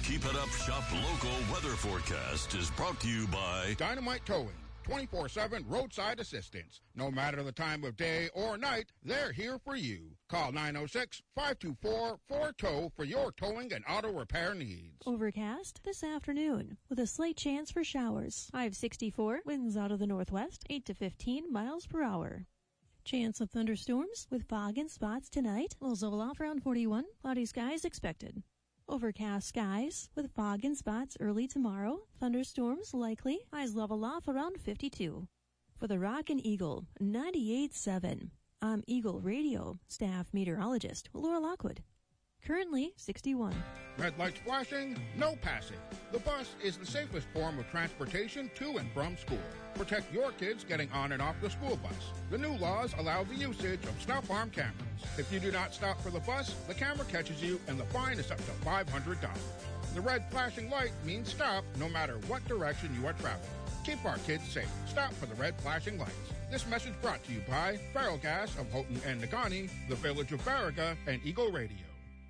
Keep It Up Shop local weather forecast is brought to you by Dynamite Towing. 24/7 roadside assistance. No matter the time of day or night, they're here for you. Call 906-524-4TOW for your towing and auto repair needs. Overcast this afternoon with a slight chance for showers. High of 64, winds out of the northwest, 8 to 15 miles per hour. Chance of thunderstorms with fog and spots tonight. Lows level off around 41. Cloudy skies expected. Overcast skies with fog and spots early tomorrow. Thunderstorms likely. Highs level off around 52. For the Rockin' Eagle 98.7, I'm Eagle Radio staff meteorologist Laura Lockwood. Currently 61. Red lights flashing, no passing. The bus is the safest form of transportation to and from school. Protect your kids getting on and off the school bus. The new laws allow the usage of stop arm cameras. If you do not stop for the bus, the camera catches you and the fine is up to $500. The red flashing light means stop no matter what direction you are traveling. Keep our kids safe. Stop for the red flashing lights. This message brought to you by Ferrellgas of Houghton and Negaunee, the Village of Baraga, and Eagle Radio.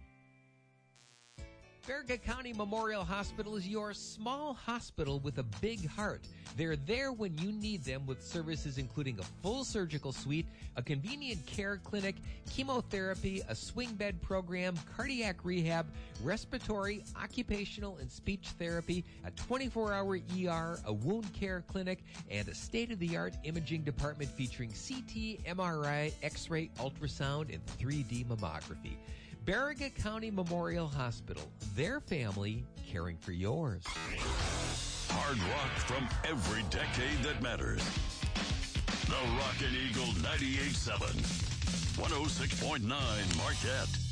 Baraga County Memorial Hospital is your small hospital with a big heart. They're there when you need them with services including a full surgical suite, a convenient care clinic, chemotherapy, a swing bed program, cardiac rehab, respiratory, occupational, and speech therapy, a 24-hour ER, a wound care clinic, and a state-of-the-art imaging department featuring CT, MRI, X-ray, ultrasound, and 3D mammography. Baraga County Memorial Hospital, their family caring for yours. Hard rock from every decade that matters. The Rockin' Eagle 98.7, 106.9 Marquette.